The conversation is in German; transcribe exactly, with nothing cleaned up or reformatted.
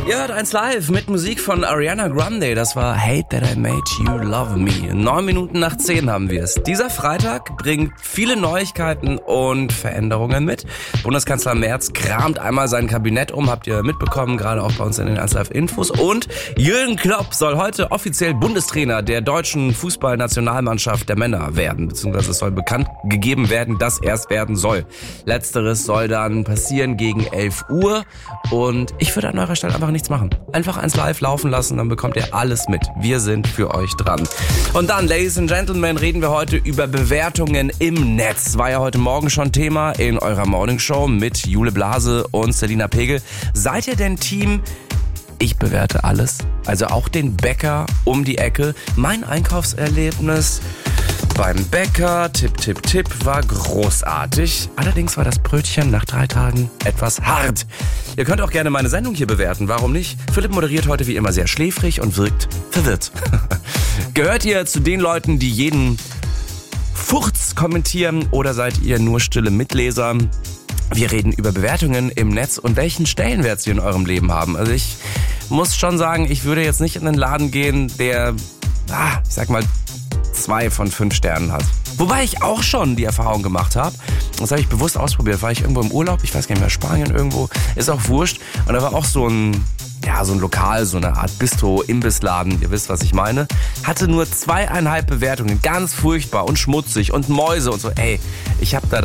Ihr hört eins live mit Musik von Ariana Grande. Das war Hate That I Made You Love Me. Neun Minuten nach zehn haben wir es. Dieser Freitag bringt viele Neuigkeiten und Veränderungen mit. Bundeskanzler Merz kramt einmal sein Kabinett um, habt ihr mitbekommen, gerade auch bei uns in den eins live Infos. Und Jürgen Klopp soll heute offiziell Bundestrainer der deutschen Fußballnationalmannschaft der Männer werden. Beziehungsweise es soll bekannt gegeben werden, dass er es werden soll. Letzteres soll dann passieren gegen elf Uhr. Und ich würde an eurer Stelle einfach nichts machen. Einfach eins live laufen lassen, dann bekommt ihr alles mit. Wir sind für euch dran. Und dann, Ladies and Gentlemen, reden wir heute über Bewertungen im Netz. War ja heute Morgen schon Thema in eurer Morningshow mit Jule Blase und Selina Pegel. Seid ihr denn Team Ich bewerte alles? Also auch den Bäcker um die Ecke. Mein Einkaufserlebnis beim Bäcker, tipp, tipp, tipp, war großartig. Allerdings war das Brötchen nach drei Tagen etwas hart. Ihr könnt auch gerne meine Sendung hier bewerten, warum nicht? Philipp moderiert heute wie immer sehr schläfrig und wirkt verwirrt. Gehört ihr zu den Leuten, die jeden Furz kommentieren, oder seid ihr nur stille Mitleser? Wir reden über Bewertungen im Netz und welchen Stellenwert sie in eurem Leben haben. Also ich muss schon sagen, ich würde jetzt nicht in einen Laden gehen, der, ah, ich sag mal, zwei von fünf Sternen hat. Wobei ich auch schon die Erfahrung gemacht habe, das habe ich bewusst ausprobiert, war ich irgendwo im Urlaub, ich weiß gar nicht mehr, Spanien irgendwo, ist auch wurscht. Und da war auch so ein, ja, so ein Lokal, so eine Art Bistro-Imbissladen, ihr wisst, was ich meine, hatte nur zweieinhalb Bewertungen, ganz furchtbar und schmutzig und Mäuse und so. Ey, ich habe da